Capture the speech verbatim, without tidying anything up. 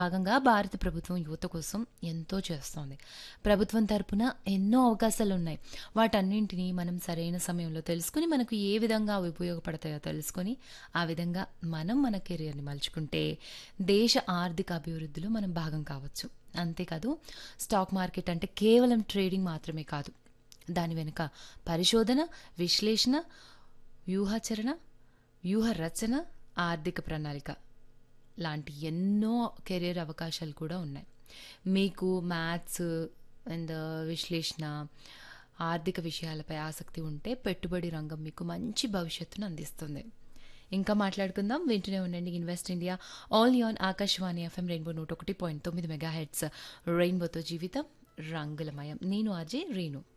భాగంగా భారత ప్రభుత్వం యువత కోసం ఎంతో చేస్తోంది. ప్రభుత్వం తరపున ఎన్నో అవకాశాలున్నాయి. వాటన్నింటిని మనం సరైన సమయంలో తెలుసుకొని, మనకు ఏ విధంగా అవి ఉపయోగపడతాయో తెలుసుకొని, ఆ విధంగా మనం మన కెరియర్‌ని మలుచుకుంటే, దేశ ఆర్థిక అభివృద్ధిలో మనం భాగం కావచ్చు. అంతేకాదు, స్టాక్ మార్కెట్ అంటే కేవలం ట్రేడింగ్ మాత్రమే కాదు. దాని వెనుక పరిశోధన, విశ్లేషణ, వ్యూహాచరణ, వ్యూహ రచన, ఆర్థిక ప్రణాళిక లాంటి ఎన్నో కెరీర్ అవకాశాలు కూడా ఉన్నాయి. మీకు మ్యాథ్స్ అండ్ విశ్లేషణ, ఆర్థిక విషయాలపై ఆసక్తి ఉంటే పెట్టుబడి రంగం మీకు మంచి భవిష్యత్తును అందిస్తుంది. ఇంకా మాట్లాడుకుందాం. వింటూనే ఉండండి invest India all on Akashvani FM rainbow నూట ఒకటి పాయింట్ తొమ్మిది మెగా హెడ్స్. రెయిన్బోతో జీవితం రంగులమయం. నేను అజయ్ రేణు.